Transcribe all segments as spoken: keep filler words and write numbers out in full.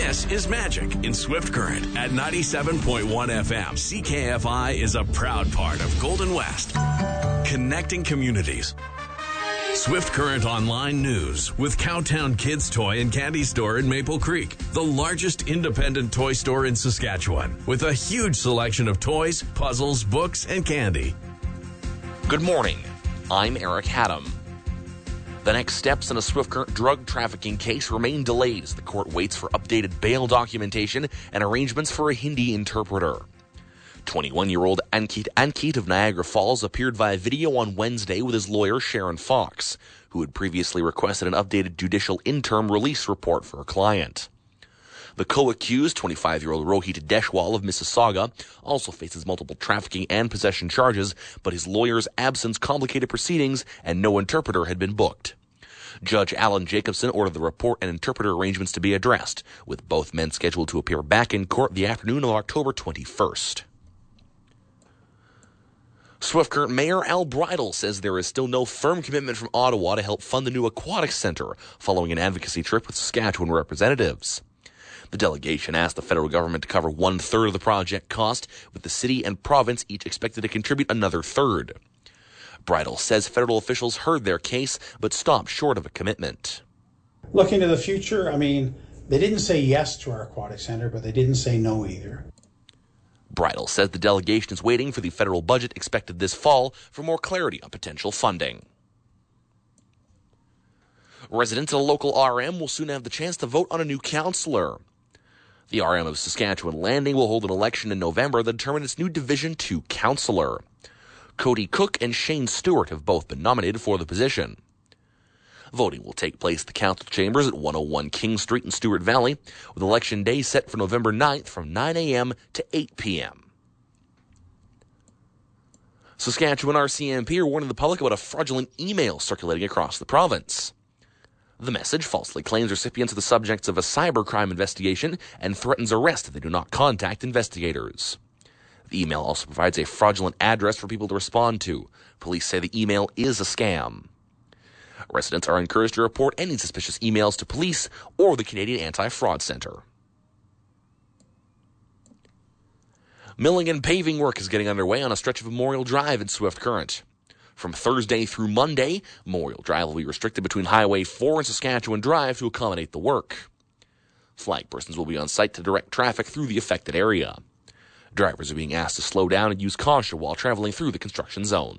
This is Magic in Swift Current at ninety-seven point one F M. C K F I is a proud part of Golden West, connecting communities. Swift Current Online News with Cowtown Kids Toy and Candy Store in Maple Creek, the largest independent toy store in Saskatchewan, with a huge selection of toys, puzzles, books, and candy. Good morning. I'm Eric Haddam. The next steps in a Swift Current drug trafficking case remain delayed as the court waits for updated bail documentation and arrangements for a Hindi interpreter. twenty-one-year-old Ankit Ankit of Niagara Falls appeared via video on Wednesday with his lawyer Sharon Fox, who had previously requested an updated judicial interim release report for her client. The co-accused, twenty-five-year-old Rohit Deshwal of Mississauga, also faces multiple trafficking and possession charges, but his lawyer's absence complicated proceedings and no interpreter had been booked. Judge Alan Jacobson ordered the report and interpreter arrangements to be addressed, with both men scheduled to appear back in court the afternoon of October twenty-first. Swift Current Mayor Al Bridle says there is still no firm commitment from Ottawa to help fund the new aquatic centre following an advocacy trip with Saskatchewan representatives. The delegation asked the federal government to cover one-third of the project cost, with the city and province each expected to contribute another third. Bridle says federal officials heard their case, but stopped short of a commitment. Looking to the future, I mean, they didn't say yes to our aquatic centre, but they didn't say no either. Bridle says the delegation is waiting for the federal budget expected this fall for more clarity on potential funding. Residents at a local R M will soon have the chance to vote on a new councillor. The R M of Saskatchewan Landing will hold an election in November that determine its new Division two councillor. Cody Cook and Shane Stewart have both been nominated for the position. Voting will take place at the council chambers at one oh one King Street in Stewart Valley, with election day set for November ninth from nine a.m. to eight p.m. Saskatchewan R C M P are warning the public about a fraudulent email circulating across the province. The message falsely claims recipients are the subjects of a cybercrime investigation and threatens arrest if they do not contact investigators. The email also provides a fraudulent address for people to respond to. Police say the email is a scam. Residents are encouraged to report any suspicious emails to police or the Canadian Anti-Fraud Centre. Milling and paving work is getting underway on a stretch of Memorial Drive in Swift Current. From Thursday through Monday, Memorial Drive will be restricted between Highway four and Saskatchewan Drive to accommodate the work. Flag persons will be on site to direct traffic through the affected area. Drivers are being asked to slow down and use caution while traveling through the construction zone.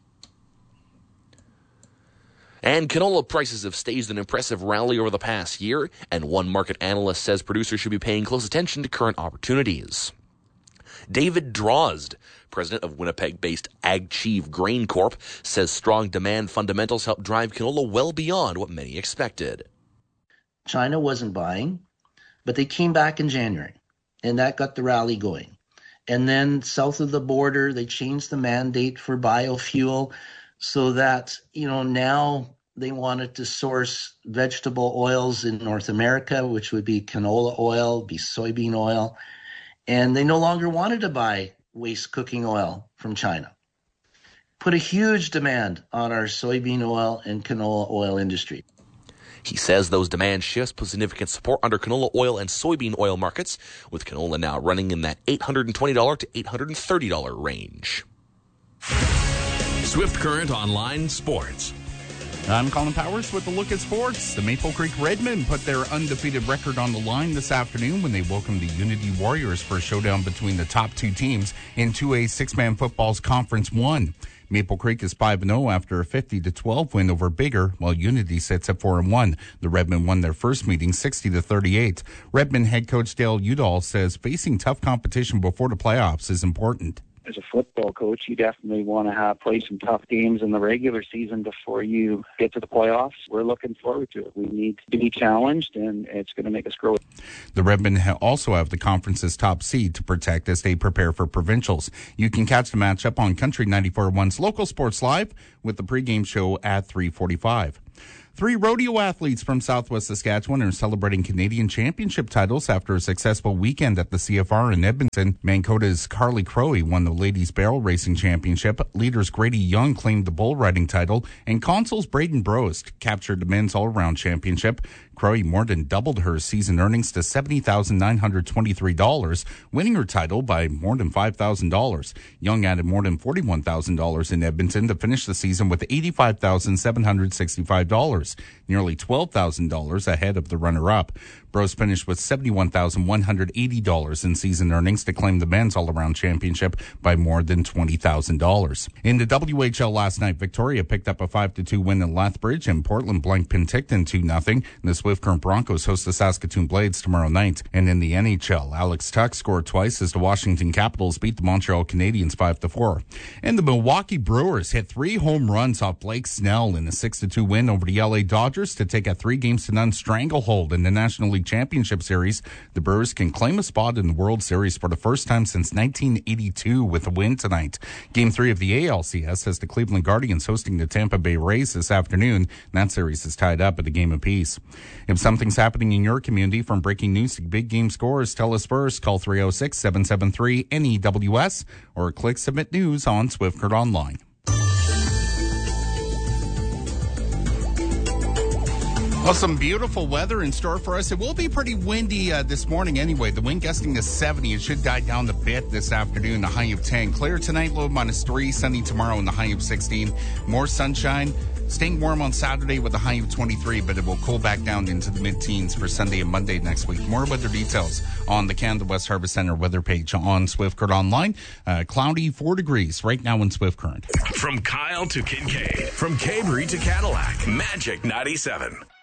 And canola prices have staged an impressive rally over the past year, and one market analyst says producers should be paying close attention to current opportunities. David Drozd, president of Winnipeg-based AgChieve Grain Corp, says strong demand fundamentals help drive canola well beyond what many expected. China wasn't buying, but they came back in January, and that got the rally going. And then south of the border, they changed the mandate for biofuel so that, you know, now they wanted to source vegetable oils in North America, which would be canola oil, be soybean oil. And they no longer wanted to buy waste cooking oil from China. Put a huge demand on our soybean oil and canola oil industry. He says those demand shifts put significant support under canola oil and soybean oil markets, with canola now running in that eight hundred twenty dollars to eight hundred thirty dollars range. Swift Current Online Sports. I'm Colin Powers with a look at sports. The Maple Creek Redmen put their undefeated record on the line this afternoon when they welcomed the Unity Warriors for a showdown between the top two teams in two A six-man football's Conference one. Maple Creek is five and oh after a fifty to twelve win over Bigger, while Unity sits at four and one. The Redmen won their first meeting sixty to thirty-eight. Redmen head coach Dale Udall says facing tough competition before the playoffs is important. As a football coach, you definitely want to have play some tough games in the regular season before you get to the playoffs. We're looking forward to it. We need to be challenged, and it's going to make us grow. The Redmen ha- also have the conference's top seed to protect as they prepare for provincials. You can catch the matchup on Country ninety-four point one's Local Sports Live with the pregame show at three forty-five. Three rodeo athletes from Southwest Saskatchewan are celebrating Canadian championship titles after a successful weekend at the C F R in Edmonton. Mancota's Carly Crowe won the Ladies Barrel Racing Championship. Leaders Grady Young claimed the bull riding title, and Consols Braden Brost captured the men's all-around championship. Croy more than doubled her season earnings to seventy thousand nine hundred twenty-three dollars, winning her title by more than five thousand dollars. Young added more than forty-one thousand dollars in Edmonton to finish the season with eighty-five thousand seven hundred sixty-five dollars, nearly twelve thousand dollars ahead of the runner-up. Bros finished with seventy-one thousand one hundred eighty dollars in season earnings to claim the men's all-around championship by more than twenty thousand dollars. In the W H L last night, Victoria picked up a five to two win in Lethbridge, and Portland blanked Penticton two nothing. The Swift Current Broncos host the Saskatoon Blades tomorrow night. And in the N H L, Alex Tuck scored twice as the Washington Capitals beat the Montreal Canadiens five to four. And the Milwaukee Brewers hit three home runs off Blake Snell in a six to two win over the L A Dodgers to take a three games to none stranglehold in the National League Championship Series. The Brewers can claim a spot in the World Series for the first time since nineteen eighty-two with a win tonight. Game three of the A L C S has the Cleveland Guardians hosting the Tampa Bay Rays this afternoon. That series is tied up at a game apiece. If something's happening in your community, from breaking news to big game scores, tell us first. Call three oh six, seven seven three, N E W S or click Submit News on Swift Current Online. Well, some beautiful weather in store for us. It will be pretty windy uh, this morning anyway. The wind gusting to seventy. It should die down a bit this afternoon, a high of ten. Clear tonight, low minus three. Sunny tomorrow, and the high of sixteen. More sunshine. Staying warm on Saturday with a high of twenty-three, but it will cool back down into the mid-teens for Sunday and Monday next week. More weather details on the Canada West Harvest Center weather page on Swift Current Online. Uh, cloudy, four degrees right now in Swift Current. From Kyle to Kincaid, from Cabri to Cadillac, Magic ninety-seven.